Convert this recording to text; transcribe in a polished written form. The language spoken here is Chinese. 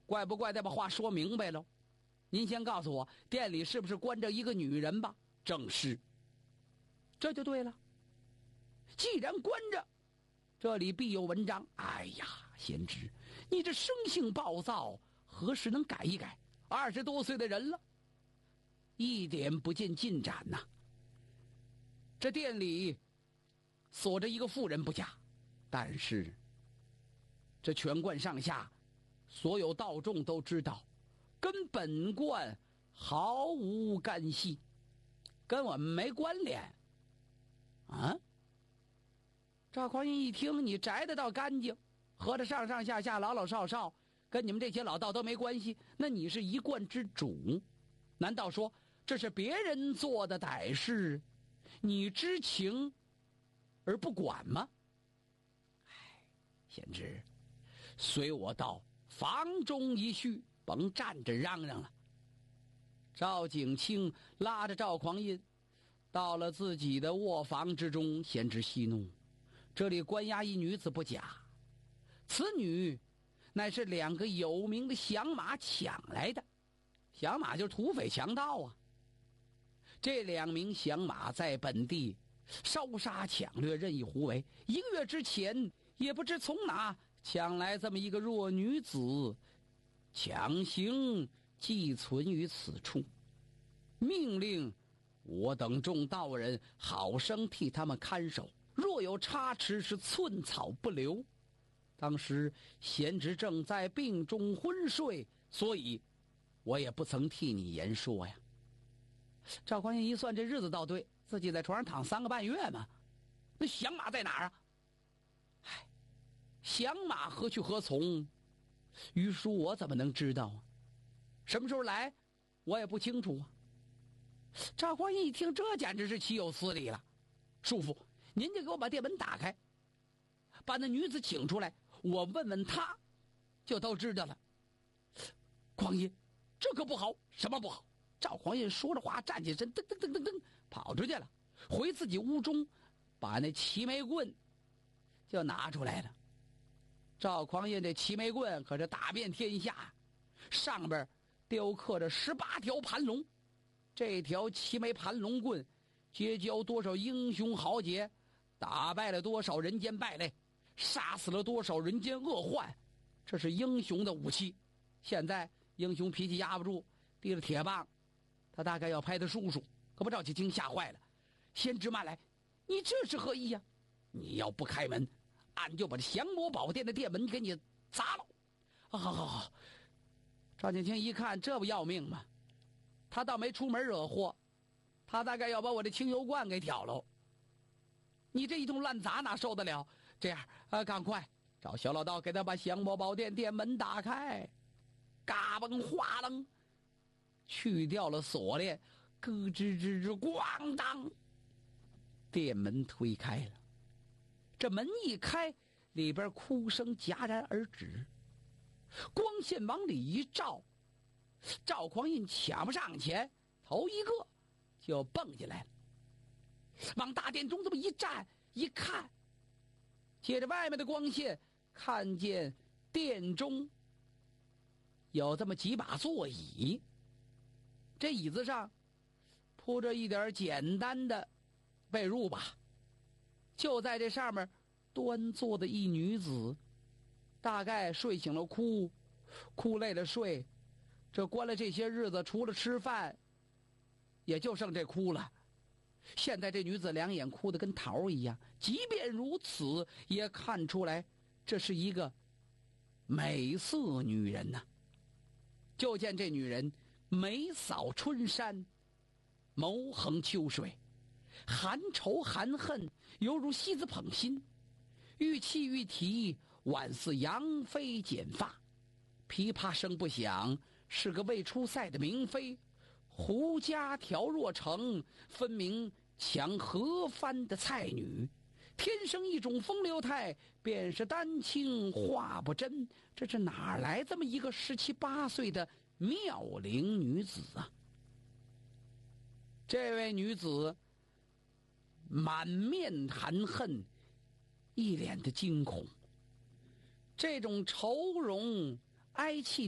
怪不怪得把话说明白了？您先告诉我，店里是不是关着一个女人吧？正是。这就对了。既然关着，这里必有文章。哎呀，贤侄，你这生性暴躁，何时能改一改？20多岁的人了，一点不见进展呐。这店里锁着一个妇人不假，但是这全观上下所有道众都知道，跟本观毫无干系，跟我们没关联啊。赵匡胤一听，你摘得倒干净，合着上上下下老老少少跟你们这些老道都没关系，那你是一贯之主，难道说这是别人做的歹事，你知情而不管吗？哎，贤侄，随我到房中一叙，甭站着嚷嚷了。赵景清拉着赵匡胤到了自己的卧房之中。贤侄息怒，这里关押一女子不假，此女乃是2个有名的响马抢来的。响马就是土匪强盗啊。这2名响马在本地烧杀抢掠，任意胡为。1个月之前，也不知从哪抢来这么一个弱女子，强行寄存于此处，命令我等众道人好生替他们看守，若有差池，是寸草不留。当时贤侄正在病中昏睡，所以我也不曾替你言说呀。赵匡胤一算，这日子倒对，自己在床上躺3个半月嘛，那响马在哪儿啊？唉，响马何去何从？于叔我怎么能知道啊？什么时候来我也不清楚啊。赵匡胤一听，这简直是岂有此理了。叔父，您就给我把店门打开，把那女子请出来，我问问她就都知道了。匡胤，这可不好。什么不好？赵匡胤说着话，站起身，噔噔噔噔噔跑出去了，回自己屋中，把那齐眉棍就拿出来了。赵匡胤这齐眉棍可是打遍天下，上边雕刻着18条盘龙。这条齐眉盘龙棍结交多少英雄豪杰，打败了多少人间败类，杀死了多少人间恶患，这是英雄的武器。现在英雄脾气压不住，提了铁棒，他大概要拍他叔叔，可把赵启清吓坏了。先知慢来，你这是何意呀？你要不开门，俺就把这降魔宝殿的殿门给你砸了。好。赵启清一看，这不要命吗？他倒没出门惹祸，他大概要把我这清油罐给挑喽。你这一通乱砸哪受得了？这样赶快找小老道给他把降魔宝殿殿门打开。嘎嘣哗楞，去掉了锁链，咯吱吱吱咣当，殿门推开了。这门一开，里边哭声戛然而止，光线往里一照，赵匡胤抢不上前，头一个就蹦进来了，往大殿中这么一站一看，借着外面的光线，看见殿中有这么几把座椅，这椅子上铺着一点简单的被褥吧，就在这上面端坐的一女子，大概睡醒了哭，哭累了睡，这关了这些日子，除了吃饭也就剩这哭了。现在这女子2眼哭得跟桃一样，即便如此也看出来这是一个美色女人呐。就见这女人眉扫春山，眸横秋水，含愁含恨，犹如西子捧心，玉气玉体，宛似杨妃剪发，琵琶声不响，是个未出塞的明妃，胡家调若成，分明强何番的才女，天生一种风流态，便是丹青画不真。这是哪来这么一个17、18岁的妙龄女子啊？这位女子满面含恨，一脸的惊恐，这种愁容哀戚